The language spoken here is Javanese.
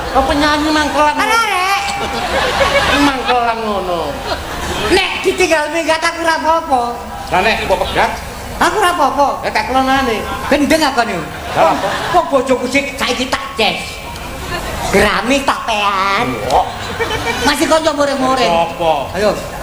Kok penyanyi mangkelan. Arek. Mangkelan ngono. Nek ditinggal minggat aku ora apa-apa. Lah nek mbok pegat, Aku ora apa-apa. ya tak kelonane. Gendeng aku niku. Lah apa? Kok bojoku sik saiki tak ces. Gerami tapean. Kok Masih kanca muring-muring. apa? Ayo,